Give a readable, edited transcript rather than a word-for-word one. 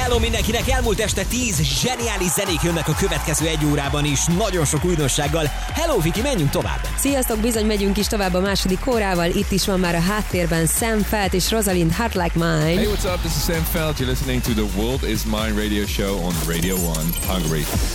Hello mindenkinek, elmúlt este 10 zseniális zenék jönnek a következő egy órában is, nagyon sok újdonsággal. Hello Viki, menjünk tovább! Sziasztok, bizony megyünk is tovább a második órával. Itt is van már a háttérben Sam Feldt és Rosalind Heart Like Mine. Hey, what's up? This is Sam Feldt. You're listening to the World Is Mine radio show on Radio 1 Hungary.